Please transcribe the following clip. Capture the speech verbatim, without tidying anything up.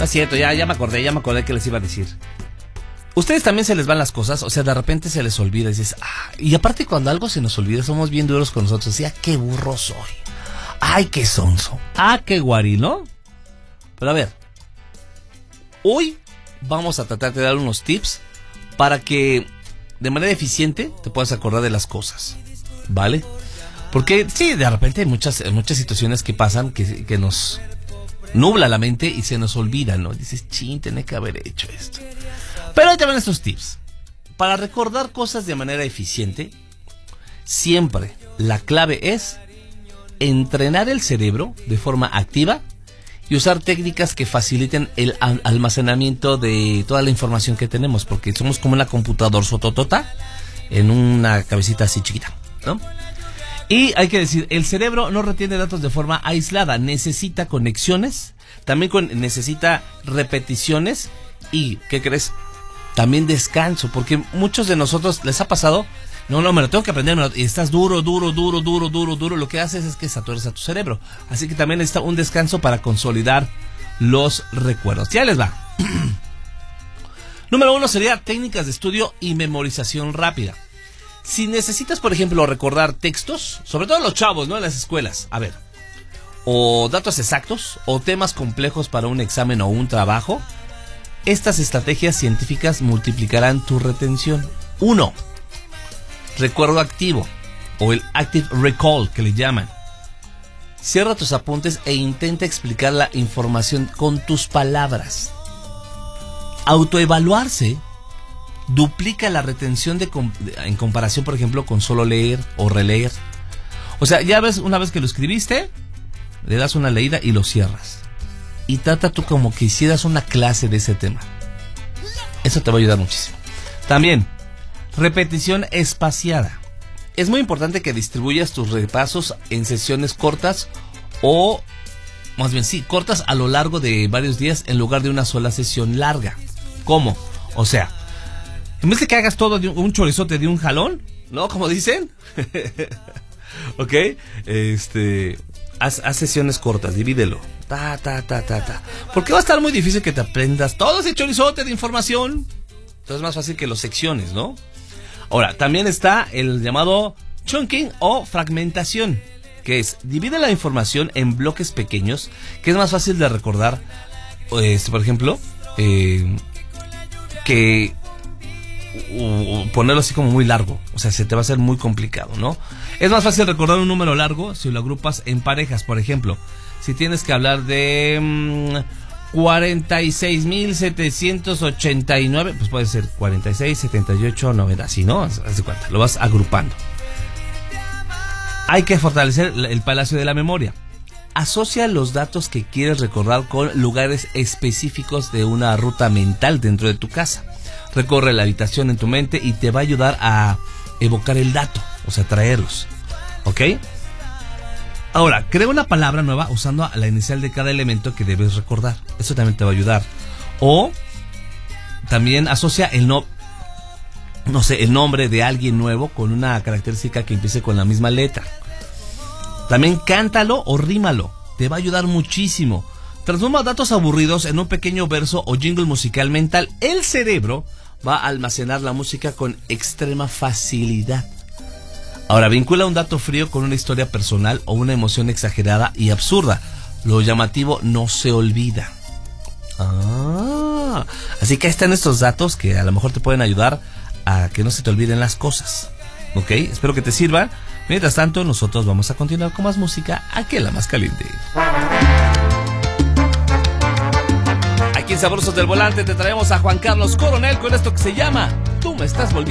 No es cierto, ya, ya me acordé, ya me acordé que les iba a decir. Ustedes también se les van las cosas, o sea, de repente se les olvida y dices, ah, y aparte cuando algo se nos olvida, somos bien duros con nosotros. Ya, qué burro soy. Ay, qué sonso. Ah, qué guari, ¿no? Pero a ver, hoy vamos a tratar de dar unos tips para que de manera eficiente te puedas acordar de las cosas, ¿vale? Porque sí, de repente hay muchas, muchas situaciones que pasan que, que nos nubla la mente y se nos olvida, ¿no? Dices, chin, tenía que haber hecho esto. Pero ahí te van estos tips. Para recordar cosas de manera eficiente, siempre la clave es entrenar el cerebro de forma activa y usar técnicas que faciliten el almacenamiento de toda la información que tenemos, porque somos como una computadora sototota en una cabecita así chiquita, ¿no? Y hay que decir, el cerebro no retiene datos de forma aislada, necesita conexiones, también con, necesita repeticiones y, ¿qué crees? También descanso, porque muchos de nosotros les ha pasado, no, no, me lo tengo que aprender, me lo, y estás duro, duro, duro, duro, duro, duro, lo que haces es que saturas a tu cerebro, así que también necesita un descanso para consolidar los recuerdos. Ya les va. Número uno sería técnicas de estudio y memorización rápida. Si necesitas, por ejemplo, recordar textos, sobre todo los chavos, ¿no? En las escuelas, a ver, o datos exactos, o temas complejos para un examen o un trabajo, estas estrategias científicas multiplicarán tu retención. Uno, recuerdo activo, o el active recall que le llaman. Cierra tus apuntes e intenta explicar la información con tus palabras. Autoevaluarse duplica la retención de, en comparación, por ejemplo, con solo leer o releer. O sea, ya ves, una vez que lo escribiste, le das una leída y lo cierras. Y trata tú como que hicieras una clase de ese tema. Eso te va a ayudar muchísimo. También, repetición espaciada. Es muy importante que distribuyas tus repasos en sesiones cortas o, más bien sí, cortas a lo largo de varios días en lugar de una sola sesión larga. ¿Cómo? O sea, en vez de que hagas todo de un, un chorizote de un jalón, ¿no? Como dicen. ¿Ok? Este, haz, haz sesiones cortas, divídelo. Ta, ta, ta, ta, ta. Porque va a estar muy difícil que te aprendas todo ese chorizote de información. Entonces es más fácil que lo secciones, ¿no? Ahora, también está el llamado chunking o fragmentación, que es, divide la información en bloques pequeños, que es más fácil de recordar, este, por ejemplo, eh, que uh, ponerlo así como muy largo, o sea, se te va a hacer muy complicado, ¿no? Es más fácil recordar un número largo si lo agrupas en parejas, por ejemplo, si tienes que hablar de mmm, cuarenta y seis mil setecientos ochenta y nueve, pues puede ser cuarenta y seis, setenta y ocho, noventa, así, ¿no? Haz de cuenta, lo vas agrupando. Hay que fortalecer el palacio de la memoria. Asocia los datos que quieres recordar con lugares específicos de una ruta mental dentro de tu casa. Recorre la habitación en tu mente y te va a ayudar a evocar el dato, o sea, traerlos, ¿ok? Ahora, crea una palabra nueva usando la inicial de cada elemento que debes recordar. Eso también te va a ayudar. O también asocia el no, no sé, el nombre de alguien nuevo con una característica que empiece con la misma letra. También cántalo o rímalo. Te va a ayudar muchísimo. Transforma datos aburridos en un pequeño verso o jingle musical mental. El cerebro va a almacenar la música con extrema facilidad. Ahora, vincula un dato frío con una historia personal o una emoción exagerada y absurda. Lo llamativo no se olvida. Ah, así que ahí están estos datos que a lo mejor te pueden ayudar a que no se te olviden las cosas. Ok, espero que te sirvan. Mientras tanto, nosotros vamos a continuar con más música aquí en La Más Caliente. Aquí en Sabrosos del Volante te traemos a Juan Carlos Coronel con esto que se llama Tú me estás volviendo.